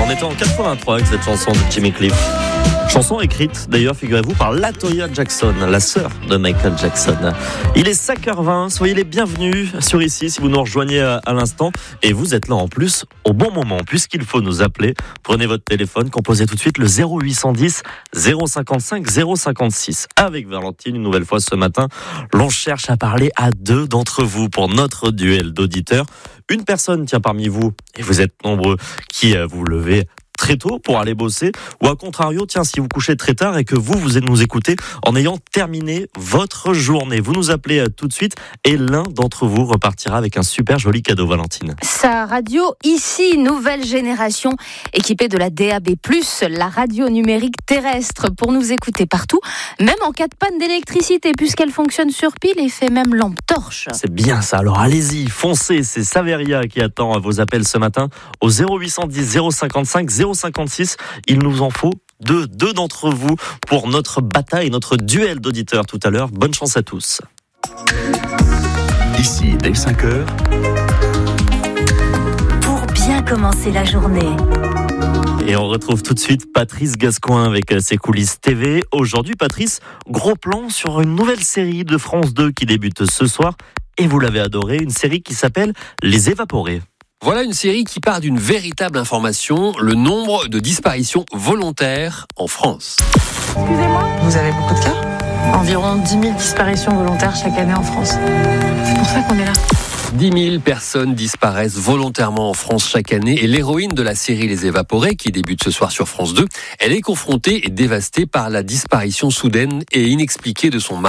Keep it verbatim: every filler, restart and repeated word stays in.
On était en quatre-vingt-trois avec cette chanson de Jimmy Cliff. Chanson écrite, d'ailleurs, figurez-vous, par Latoya Jackson, la sœur de Michael Jackson. Il est cinq heures vingt, soyez les bienvenus sur ici si vous nous rejoignez à, à l'instant. Et vous êtes là en plus au bon moment, puisqu'il faut nous appeler. Prenez votre téléphone, composez tout de suite le zéro huit cent dix zéro cinquante-cinq zéro cinquante-six. Avec Valentine, une nouvelle fois ce matin, l'on cherche à parler à deux d'entre vous pour notre duel d'auditeurs. Une personne tient parmi vous, et vous êtes nombreux, qui euh, vous levez très tôt pour aller bosser, ou à contrario, tiens, si vous couchez très tard et que vous, vous nous écoutez en ayant terminé votre journée. Vous nous appelez tout de suite et l'un d'entre vous repartira avec un super joli cadeau, Valentine. Sa radio ici, nouvelle génération, équipée de la D A B plus, la radio numérique terrestre pour nous écouter partout, même en cas de panne d'électricité, puisqu'elle fonctionne sur pile et fait même lampe torche. C'est bien ça, alors allez-y, foncez, c'est Saveria qui attend vos appels ce matin au zéro huit cent dix zéro cinquante-cinq zéro cinquante-six. Il nous en faut deux, deux d'entre vous pour notre bataille, notre duel d'auditeurs tout à l'heure. Bonne chance à tous. Ici, dès cinq heures. Pour bien commencer la journée. Et on retrouve tout de suite Patrice Gascoin avec ses coulisses T V. Aujourd'hui, Patrice, gros plan sur une nouvelle série de France deux qui débute ce soir. Et vous l'avez adorée, une série qui s'appelle Les Évaporés. Voilà une série qui part d'une véritable information, le nombre de disparitions volontaires en France. Excusez-moi, vous avez beaucoup de cas ? Environ dix mille disparitions volontaires chaque année en France. C'est pour ça qu'on est là. dix mille personnes disparaissent volontairement en France chaque année et l'héroïne de la série Les Évaporés, qui débute ce soir sur France deux, elle est confrontée et dévastée par la disparition soudaine et inexpliquée de son mari.